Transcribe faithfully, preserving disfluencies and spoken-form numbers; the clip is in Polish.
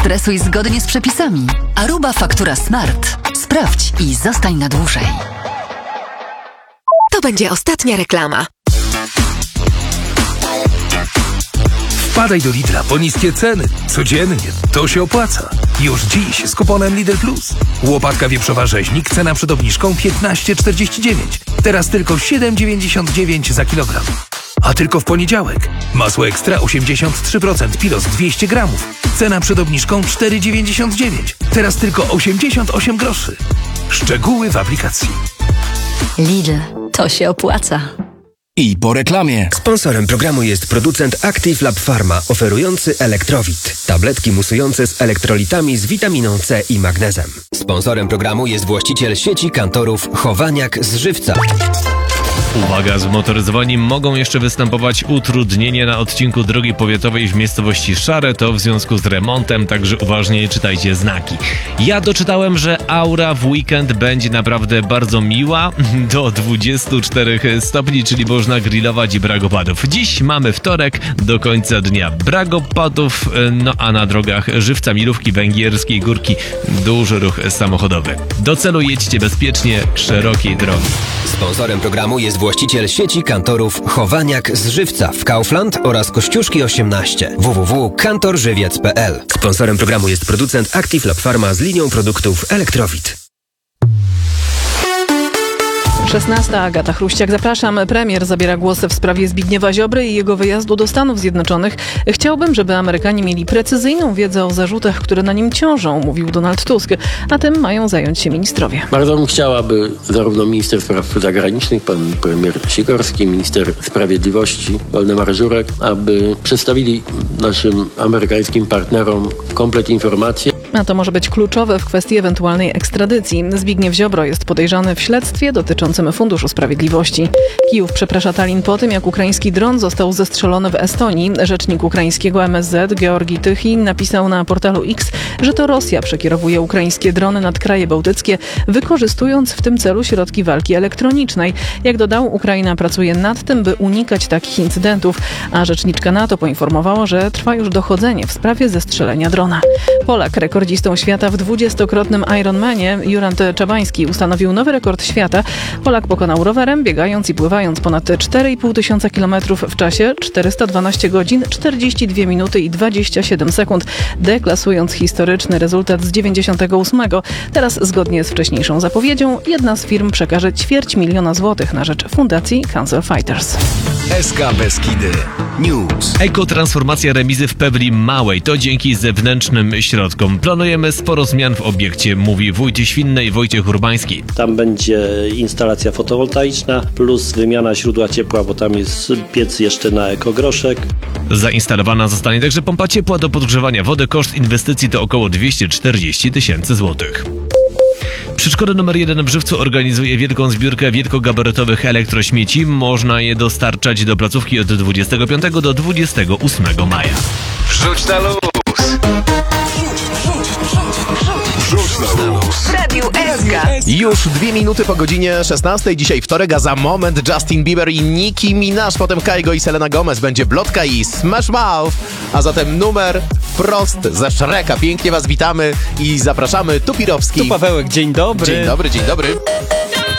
stresuj zgodnie z przepisami. Aruba Faktura Smart. Sprawdź i zostań na dłużej. To będzie ostatnia reklama. Wpadaj do Lidla po niskie ceny. Codziennie. To się opłaca. Już dziś z kuponem Lidl Plus. Łopatka wieprzowa rzeźnik, cena przed obniżką piętnaście czterdzieści dziewięć. Teraz tylko siedem dziewięćdziesiąt dziewięć za kilogram. A tylko w poniedziałek. Masło ekstra osiemdziesiąt trzy procent Pilos dwieście gramów. Cena przed obniżką cztery dziewięćdziesiąt dziewięć. Teraz tylko osiemdziesiąt osiem groszy. Szczegóły w aplikacji. Lidl. To się opłaca. I po reklamie. Sponsorem programu jest producent Active Lab Pharma, oferujący Elektrowit. Tabletki musujące z elektrolitami z witaminą C i magnezem. Sponsorem programu jest właściciel sieci kantorów Chowaniak z Żywca. Uwaga, zmotoryzowani mogą jeszcze występować utrudnienia na odcinku drogi powiatowej w miejscowości Szare, to w związku z remontem, także uważnie czytajcie znaki. Ja doczytałem, że aura w weekend będzie naprawdę bardzo miła, do dwudziestu czterech stopni, czyli można grillować i brak opadów. Dziś mamy wtorek, do końca dnia brak opadów, no a na drogach Żywca, Milówki, Węgierskiej Górki duży ruch samochodowy. Do celu jedźcie bezpiecznie, szerokiej drogi. Sponsorem programu jest właściciel sieci kantorów Chowaniak z Żywca w Kaufland oraz Kościuszki osiemnaście. w w w kropka kantor żywiec kropka p l. Sponsorem programu jest producent Active Lab Pharma z linią produktów Elektrowit. szesnasta. Agata Chruściak, zapraszam. Premier zabiera głos w sprawie Zbigniewa Ziobry i jego wyjazdu do Stanów Zjednoczonych. Chciałbym, żeby Amerykanie mieli precyzyjną wiedzę o zarzutach, które na nim ciążą, mówił Donald Tusk, a tym mają zająć się ministrowie. Bardzo bym chciał, aby zarówno minister spraw zagranicznych, pan premier Sikorski, minister sprawiedliwości, Waldemar Żurek, aby przedstawili naszym amerykańskim partnerom komplet informacji. A to może być kluczowe w kwestii ewentualnej ekstradycji. Zbigniew Ziobro jest podejrzany w śledztwie dotyczącym Funduszu Sprawiedliwości. Kijów przeprasza Tallin po tym, jak ukraiński dron został zestrzelony w Estonii. Rzecznik ukraińskiego M S Z Georgi Tychin napisał na portalu X, że to Rosja przekierowuje ukraińskie drony nad kraje bałtyckie, wykorzystując w tym celu środki walki elektronicznej. Jak dodał, Ukraina pracuje nad tym, by unikać takich incydentów, a rzeczniczka NATO poinformowała, że trwa już dochodzenie w sprawie zestrzelenia drona. Polak, rekordzistą świata w dwudziestokrotnym Ironmanie, Jurand Czabański ustanowił nowy rekord świata. Polak pokonał rowerem, biegając i pływając ponad cztery i pół tysiąca kilometrów w czasie czterysta dwanaście godzin, czterdzieści dwie minuty i dwadzieścia siedem sekund, deklasując historyczny rezultat z dziewięćdziesiątego ósmego. Teraz, zgodnie z wcześniejszą zapowiedzią, jedna z firm przekaże ćwierć miliona złotych na rzecz Fundacji Cancer Fighters. S K Beskidy News. Ekotransformacja remizy w Pewli Małej to dzięki zewnętrznym środkom. Planujemy sporo zmian w obiekcie, mówi wójt Świnnej Wojciech Urbański. Tam będzie instalacja fotowoltaiczna plus wymiana źródła ciepła, bo tam jest piec jeszcze na ekogroszek. Zainstalowana zostanie także pompa ciepła do podgrzewania wody. Koszt inwestycji to około dwieście czterdzieści tysięcy złotych. Przedszkole numer jeden w Żywcu organizuje wielką zbiórkę wielkogabarytowych elektrośmieci. Można je dostarczać do placówki od dwudziestego piątego do dwudziestego ósmego maja. Wrzuć na luz! Wrzuć na luz! Radiu S K. Już dwie minuty po godzinie szesnastej. Dzisiaj wtorek, a za moment Justin Bieber i Nicki Minaj, potem Kygo i Selena Gomez, będzie Blotka i Smash Mouth, a zatem numer wprost ze Shreka. Pięknie was witamy i zapraszamy. Tu Pirowski. Tu Pawełek, dzień dobry. Dzień dobry, dzień dobry.